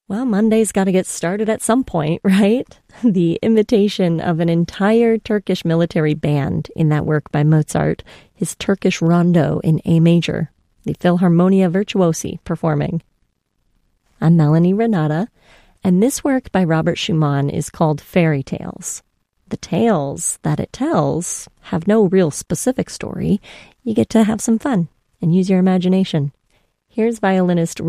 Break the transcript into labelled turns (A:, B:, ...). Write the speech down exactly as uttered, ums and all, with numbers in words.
A: Well, Monday's got to get started at some point, right? The imitation of an entire Turkish military band in that work by Mozart, his Turkish Rondo in A major, the Philharmonia Virtuosi performing. I'm Melanie Renata, and this work by Robert Schumann is called Fairy Tales. The tales that it tells have no real specific story. You get to have some fun and use your imagination. Here's violinist